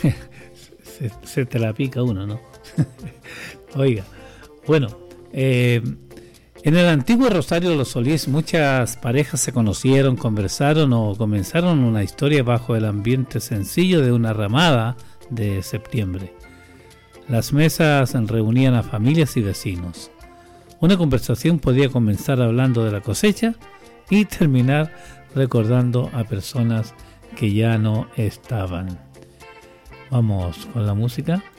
se te la pica uno, ¿no? Oiga, bueno, en el antiguo Rosario de los Solís muchas parejas se conocieron, conversaron o comenzaron una historia bajo el ambiente sencillo de una ramada de septiembre. Las mesas reunían a familias y vecinos. Una conversación podía comenzar hablando de la cosecha y terminar recordando a personas que ya no estaban. Vamos con la música.